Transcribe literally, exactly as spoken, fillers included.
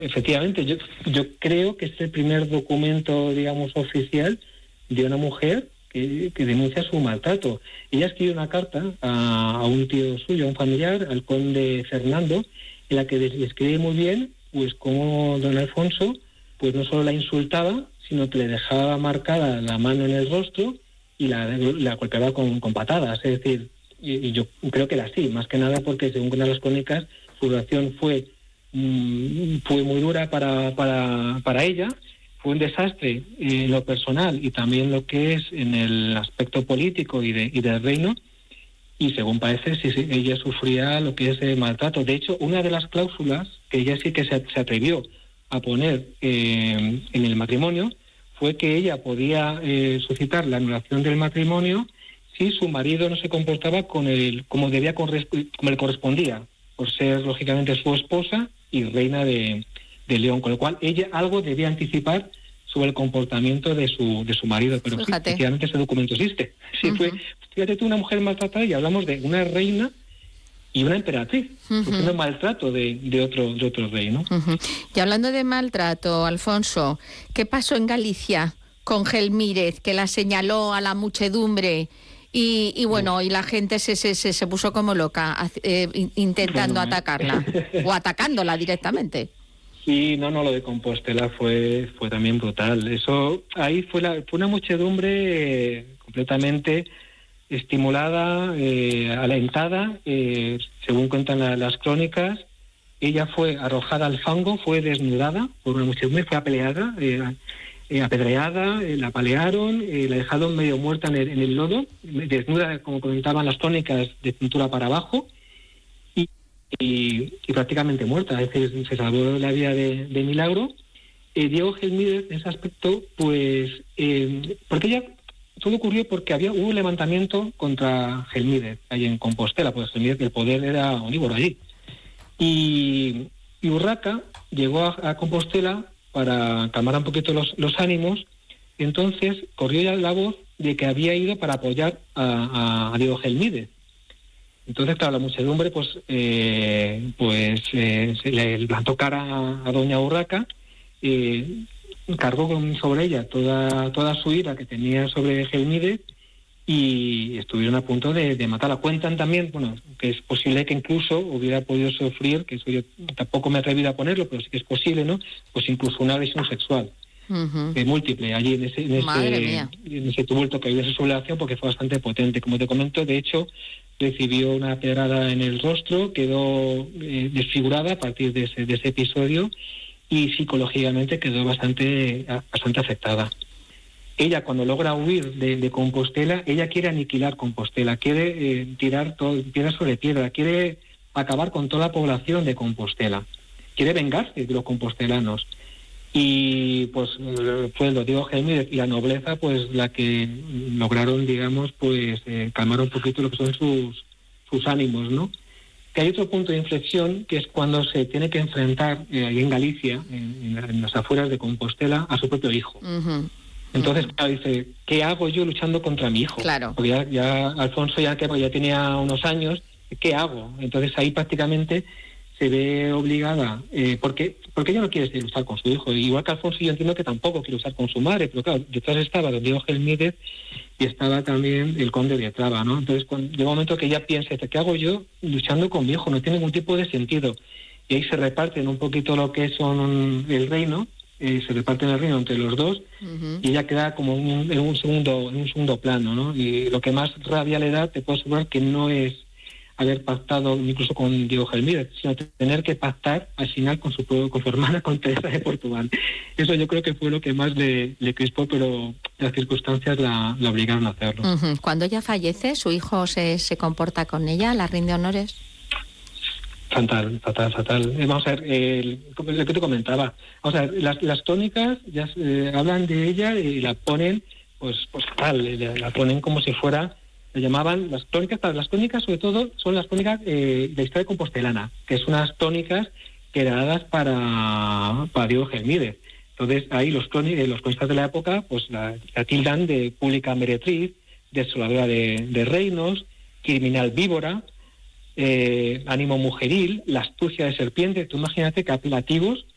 efectivamente, yo, yo creo que es el primer documento, digamos, oficial de una mujer que, que denuncia su maltrato. Ella escribe una carta a, a un tío suyo, a un familiar, al conde Fernando, en la que describe muy bien, pues, cómo don Alfonso, pues, no solo la insultaba, sino que le dejaba marcada la mano en el rostro y la, la golpeaba con, con patadas. Es decir, y, y yo creo que era así, más que nada porque, según cuentan las crónicas, su relación fue, mmm, fue muy dura para, para, para ella. Fue un desastre en lo personal y también lo que es en el aspecto político y, de, y del reino, y según parece, sí, sí, ella sufría lo que es el maltrato. De hecho, una de las cláusulas que ella sí que se, se atrevió a poner eh, en el matrimonio fue que ella podía eh, suscitar la anulación del matrimonio si su marido no se comportaba con el, como debía como le correspondía, por ser lógicamente su esposa y reina de de León, con lo cual ella algo debía anticipar sobre el comportamiento de su de su marido, pero sí, efectivamente ese documento existe. Sí, uh-huh. Fue, fíjate tú, una mujer maltratada, y hablamos de una reina y una emperatriz, uh-huh. sufriendo maltrato de, de otro de otro rey, ¿no? Uh-huh. Y hablando de maltrato, Alfonso, ¿qué pasó en Galicia con Gelmírez, que la señaló a la muchedumbre? Y, y bueno, y la gente se se, se, se puso como loca, eh, intentando bueno, atacarla, o atacándola directamente. Sí, no, no, lo de Compostela fue fue también brutal. Eso, ahí fue la fue una muchedumbre eh, completamente estimulada, eh, alentada, eh, según cuentan la, las crónicas. Ella fue arrojada al fango, fue desnudada por una muchedumbre, fue apaleada, eh, eh, apedreada, eh, la apalearon, eh, la dejaron medio muerta en el, en el lodo, desnuda, como comentaban las crónicas, de cintura para abajo. Y, y prácticamente muerta, es decir, se salvó la vida de, de milagro. Eh, Diego Gelmírez, en ese aspecto, pues, eh, porque ella, todo ocurrió porque había hubo un levantamiento contra Gelmírez, ahí en Compostela, pues Gelmírez, el poder era omnívoro allí. Y, y Urraca llegó a, a Compostela para calmar un poquito los, los ánimos, entonces corrió ya la voz de que había ido para apoyar a, a, a Diego Gelmírez. Entonces, claro, la muchedumbre, pues, eh, pues eh, se le levantó cara a, a doña Urraca, eh, cargó con, sobre ella toda toda su ira que tenía sobre Gelmírez y estuvieron a punto de, de matarla. Cuentan también, bueno, que es posible que incluso hubiera podido sufrir, que eso yo tampoco me he atrevido a ponerlo, pero sí que es posible, ¿no? Pues incluso una lesión sexual. Uh-huh. Eh, múltiple allí en ese, en ese, en ese tumulto que había en su relación, porque fue bastante potente. Como te comento, de hecho, recibió una pedrada en el rostro, quedó eh, desfigurada a partir de ese, de ese episodio y psicológicamente quedó bastante, bastante afectada. Ella, cuando logra huir de, de Compostela, ella quiere aniquilar Compostela, quiere eh, tirar todo, piedra sobre piedra, quiere acabar con toda la población de Compostela, quiere vengarse de los compostelanos. Y pues fue lo Diego Gelmírez y la nobleza pues la que lograron, digamos, pues eh, calmar un poquito lo que son sus sus ánimos, ¿no? Que hay otro punto de inflexión, que es cuando se tiene que enfrentar eh, ahí en Galicia, en, en, en las afueras de Compostela, a su propio hijo. Uh-huh. Entonces, uh-huh. claro, dice, ¿qué hago yo luchando contra mi hijo? Claro. Porque ya, ya Alfonso ya, que, ya tenía unos años, ¿qué hago? Entonces ahí prácticamente se ve obligada, eh, porque porque ella no quiere usar con su hijo, igual que Alfonso yo entiendo que tampoco quiere usar con su madre, pero claro, detrás estaba don Diego Gelmírez y estaba también el conde de Traba, ¿no? Entonces cuando llega un momento que ella piensa, ¿qué hago yo luchando con mi hijo? No tiene ningún tipo de sentido. Y ahí se reparten un poquito lo que son el reino, eh, se reparten el reino entre los dos, uh-huh. y ella queda como un, en un segundo en un segundo plano, ¿no? Y lo que más rabia le da, te puedo asegurar que no es haber pactado incluso con Diego Gelmírez, sino tener que pactar al final con su con su hermana, con Teresa de Portugal. Eso yo creo que fue lo que más le, le crispó, pero las circunstancias la, la obligaron a hacerlo. Uh-huh. Cuando ella fallece, ¿su hijo se, se comporta con ella, la rinde honores? Fatal, fatal, fatal. Eh, vamos a ver, eh, lo que te comentaba, vamos a ver, las, las tónicas ya eh, hablan de ella y la ponen, pues, pues tal, la, la ponen como si fuera... Le llamaban las tónicas, las tónicas sobre todo son las tónicas eh, de historia compostelana, que son unas tónicas creadas para, para Diego Gelmírez. Entonces ahí los tónicos, los cronistas de la época, pues la, la tildan de pública meretriz, desoladora de, de reinos, criminal víbora, eh, ánimo mujeril, la astucia de serpiente. Tú imagínate qué apelativos